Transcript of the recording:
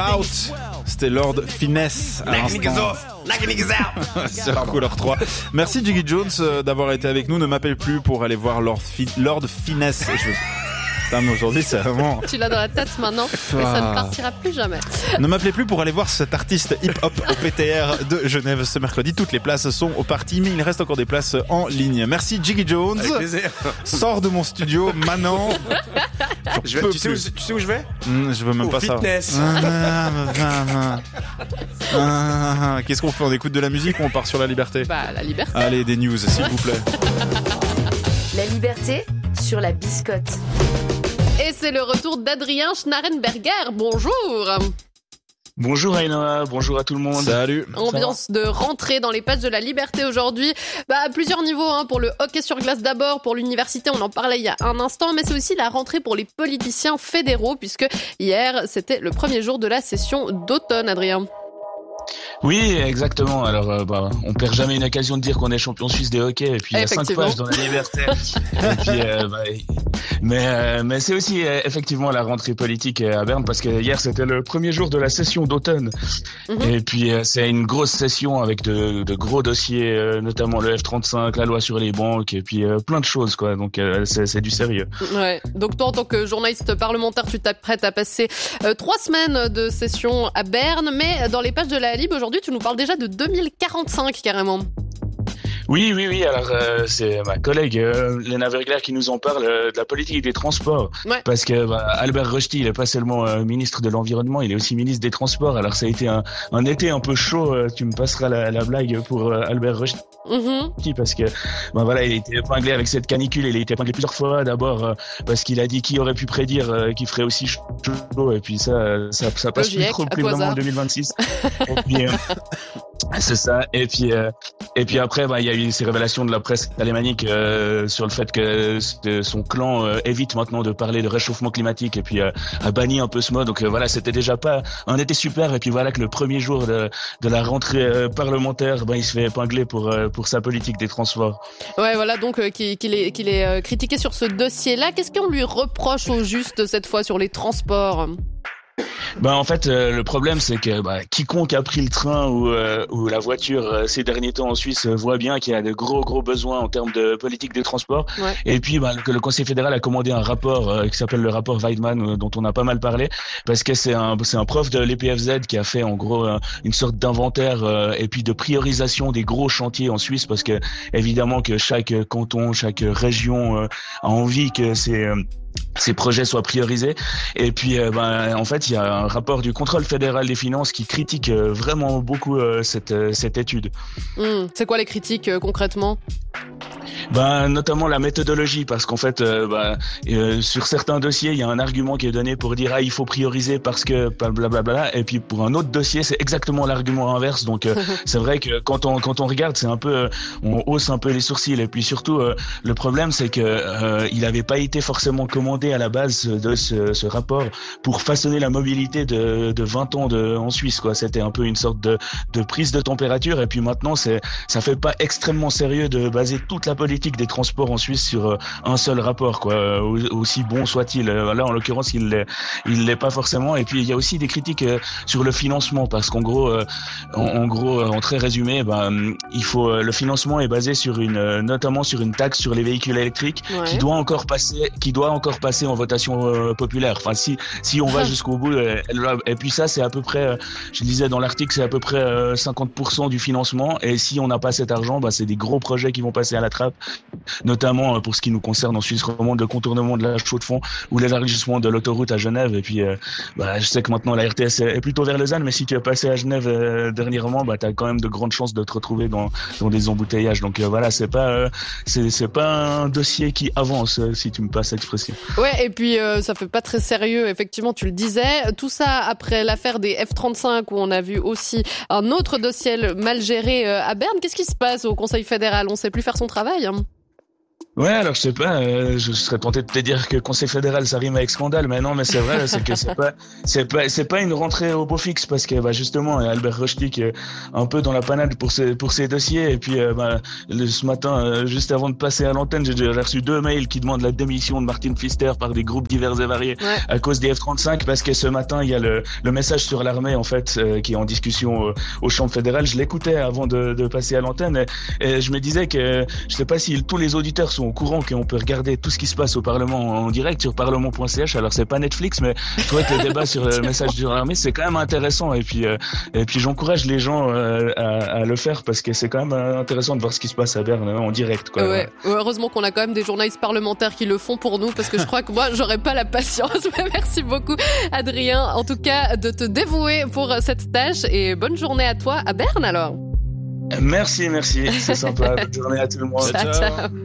About. C'était Lord Finesse à l'instant. Sur Couleur 3. Merci Jiggy Jones d'avoir été avec nous. Ne m'appelle plus pour aller voir Lord Finesse. Putain, mais aujourd'hui, c'est vraiment... Tu l'as dans la tête maintenant, mais ça ne partira plus jamais. Ne m'appelez plus pour aller voir cet artiste hip-hop au PTR de Genève ce mercredi. Toutes les places sont au parti, mais il reste encore des places en ligne. Merci Jiggy Jones. Avec plaisir. Sors de mon studio maintenant. Tu sais où je vais? Je veux même pas fitness. savoir. Qu'est-ce qu'on fait? On écoute de la musique ou on part sur la liberté? Bah, la liberté. Allez, des news, s'il vous plaît. La liberté sur la biscotte. Et c'est le retour d'Adrien Schnarrenberger. Bonjour. Bonjour Aïna, bonjour à tout le monde. Salut. Ambiance de rentrée dans les pages de la liberté aujourd'hui. À plusieurs niveaux, pour le hockey sur glace d'abord, pour l'université, on en parlait il y a un instant, mais c'est aussi la rentrée pour les politiciens fédéraux, puisque hier, c'était le premier jour de la session d'automne, Adrien. Oui, exactement. Alors, on perd jamais une occasion de dire qu'on est champion suisse de hockey. Et puis, il y a 5 pages dans l'anniversaire. Et puis, mais c'est aussi effectivement la rentrée politique à Berne, parce que hier c'était le premier jour de la session d'automne. Et puis, c'est une grosse session avec de gros dossiers, notamment le F35, la loi sur les banques, et puis plein de choses, quoi. Donc, c'est du sérieux. Ouais. Donc, toi, en tant que journaliste parlementaire, tu t'apprêtes à passer 3 semaines de session à Berne, mais dans les pages de la Lib aujourd'hui, tu nous parles déjà de 2045 carrément. Oui. Alors, c'est ma collègue Léna Vergler qui nous en parle de la politique des transports. Ouais. Parce que Albert Rochety, il est pas seulement ministre de l'Environnement, il est aussi ministre des Transports. Alors, ça a été un été un peu chaud. Tu me passeras la blague pour Albert Rochety. Parce que il a été épinglé avec cette canicule. Il a été épinglé plusieurs fois. D'abord parce qu'il a dit qui aurait pu prédire qu'il ferait aussi chaud. Et puis ça passe plus vraiment en 2026. Et puis c'est ça. Et puis après, il y a eu ces révélations de la presse alémanique sur le fait que son clan évite maintenant de parler de réchauffement climatique et puis a banni un peu ce mot. Donc c'était déjà pas un été super. Et puis voilà que le premier jour de la rentrée parlementaire, il se fait épingler pour sa politique des transports. Ouais, voilà, donc qu'il est critiqué sur ce dossier-là. Qu'est-ce qu'on lui reproche au juste cette fois sur les transports ? En fait, le problème, c'est que quiconque a pris le train ou la voiture ces derniers temps en Suisse voit bien qu'il y a de gros besoins en termes de politique des transports. Ouais. Et puis, que le Conseil fédéral a commandé un rapport qui s'appelle le rapport Weidmann, dont on a pas mal parlé, parce que c'est un prof de l'EPFZ qui a fait en gros une sorte d'inventaire et puis de priorisation des gros chantiers en Suisse, parce que évidemment que chaque canton, chaque région a envie que ces projets soient priorisés. Et puis, en fait, il y a un rapport du contrôle fédéral des finances qui critique vraiment beaucoup cette étude. C'est quoi les critiques concrètement ? Notamment la méthodologie, parce qu'en fait, sur certains dossiers, il y a un argument qui est donné pour dire il faut prioriser parce que blablabla, et puis pour un autre dossier, c'est exactement l'argument inverse. Donc c'est vrai que quand on regarde, c'est un peu, on hausse un peu les sourcils. Et puis surtout, le problème, c'est que il n'avait pas été forcément commandé à la base de ce rapport pour façonner la mobilité de 20 ans en Suisse, quoi. C'était un peu une sorte de prise de température. Et puis maintenant, ça fait pas extrêmement sérieux de baser toute la politique des transports en Suisse sur un seul rapport, quoi, aussi bon soit-il. Là, en l'occurrence, il l'est pas forcément. Et puis, il y a aussi des critiques sur le financement, parce qu'en gros, en très résumé, il faut le financement est basé notamment sur une taxe sur les véhicules électriques, ouais, qui doit encore passer en votation populaire. Enfin, si on va jusqu'au bout, et puis ça, c'est à peu près, je disais dans l'article, c'est à peu près 50% du financement. Et si on n'a pas cet argent, c'est des gros projets qui vont passer à la trappe, notamment pour ce qui nous concerne en Suisse romande, le contournement de la Chaux-de-Fonds ou l'élargissement de l'autoroute à Genève. Et puis je sais que maintenant la RTS est plutôt vers Lausanne, mais si tu es passé à Genève dernièrement, tu as quand même de grandes chances de te retrouver dans des embouteillages. Donc c'est pas un dossier qui avance, si tu me passes l'expression. Ouais, et puis ça fait pas très sérieux, effectivement, tu le disais. Tout ça après l'affaire des F35, où on a vu aussi un autre dossier mal géré à Berne. Qu'est-ce qui se passe au Conseil fédéral ? On sait plus faire son travail, hein ? Ouais, alors je sais pas, je serais tenté de te dire que Conseil fédéral ça rime avec scandale, mais non, mais c'est vrai, c'est que c'est pas une rentrée au beau fixe parce que justement Albert Rochlik est un peu dans la panade pour ses dossiers et puis ce matin juste avant de passer à l'antenne, j'ai reçu 2 mails qui demandent la démission de Martin Pfister par des groupes divers et variés à cause des F-35 parce que ce matin il y a le message sur l'armée en fait qui est en discussion au Chambre fédérale. Je l'écoutais avant de passer à l'antenne et je me disais que je sais pas si tous les auditeurs sont au courant qu'on peut regarder tout ce qui se passe au Parlement en direct sur parlement.ch. Alors c'est pas Netflix, mais je trouvais que le débat sur le message de l'armée c'est quand même intéressant et puis j'encourage les gens à le faire parce que c'est quand même intéressant de voir ce qui se passe à Berne en direct quoi. Ouais. Heureusement qu'on a quand même des journalistes parlementaires qui le font pour nous parce que je crois que moi j'aurais pas la patience. Merci beaucoup Adrien en tout cas de te dévouer pour cette tâche et bonne journée à toi à Berne alors. Merci, c'est sympa. Bonne journée à tout le monde. Ciao.